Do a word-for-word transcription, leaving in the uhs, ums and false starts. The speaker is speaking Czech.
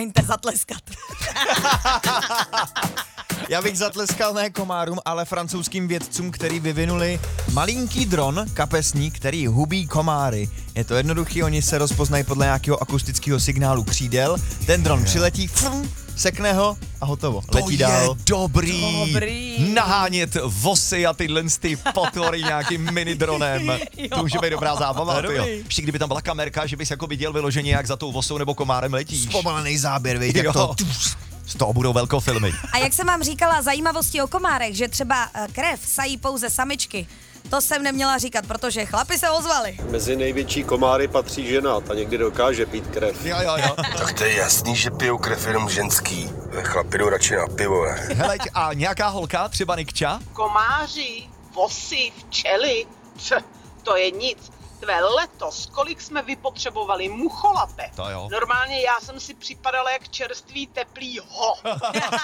Promiňte, zatleskat. Já bych zatleskal ne komárům, ale francouzským vědcům, který vyvinuli malinký dron kapesní, který hubí komáry. Je to jednoduchý, oni se rozpoznají podle nějakého akustického signálu křídel. Ten dron přiletí, frum, sekne ho a hotovo. To Letí je dál. dobrý. Dobrý. Nahánět vosy a tyhle ty potvory nějakým mini dronem. To může být dobrá zábava. To jo. Ještě kdyby tam byla kamerka, že bys jako viděl vyloženě, jak za tou vosou nebo komárem letíš. Zpomalený záběr, víš, jak Jo. to... Z toho budou velkofilmy. A jak jsem vám říkala, zajímavosti o komárech, že třeba eh, krev sají pouze samičky, to jsem neměla říkat, protože chlapi se ozvali. Mezi největší komáry patří žena, ta někdy dokáže pít krev. Jo, jo, jo. Tak to je jasný, že pijou krev jenom ženský. Chlapi jdou radši na pivo, ne? Heleď, a nějaká holka, třeba Nikča? Komáři, vosy, včely, Č, to je nic. Tvé letos, kolik jsme vypotřebovali mucholape. To jo. Normálně já jsem si připadala jak čerstvý teplý ho.